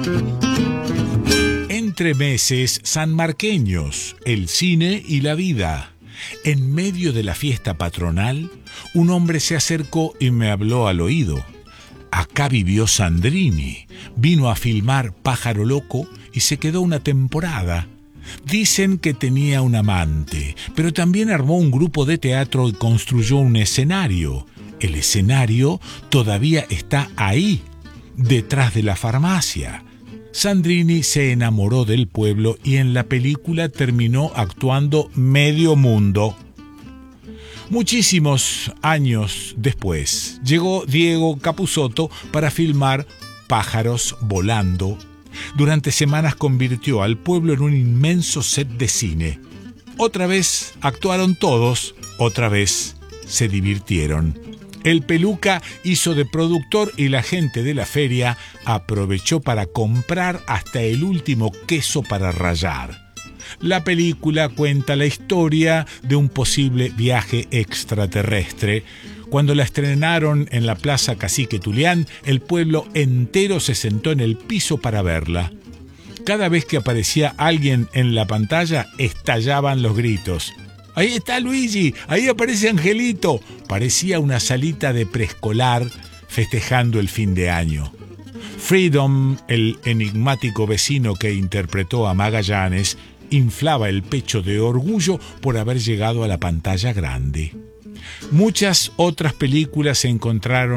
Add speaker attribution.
Speaker 1: Entremeses sanmarqueños, el cine y la vida. En medio de la fiesta patronal, un hombre se acercó y me habló al oído. Acá vivió Sandrini, vino a filmar Pájaro Loco y se quedó una temporada. Dicen que tenía un amante, pero también armó un grupo de teatro y construyó un escenario. El escenario todavía está ahí, detrás de la farmacia. Sandrini se enamoró del pueblo y en la película terminó actuando medio mundo. Muchísimos años después, llegó Diego Capusotto para filmar Pájaros Volando. Durante semanas convirtió al pueblo en un inmenso set de cine. Otra vez actuaron todos, otra vez se divirtieron. El peluca hizo de productor y la gente de la feria aprovechó para comprar hasta el último queso para rallar. La película cuenta la historia de un posible viaje extraterrestre. Cuando la estrenaron en la Plaza Cacique Tulián, el pueblo entero se sentó en el piso para verla. Cada vez que aparecía alguien en la pantalla, estallaban los gritos. ¡Ahí está Luigi! ¡Ahí aparece Angelito! Parecía una salita de preescolar festejando el fin de año. Freedom, el enigmático vecino que interpretó a Magallanes, inflaba el pecho de orgullo por haber llegado a la pantalla grande. Muchas otras películas se encontraron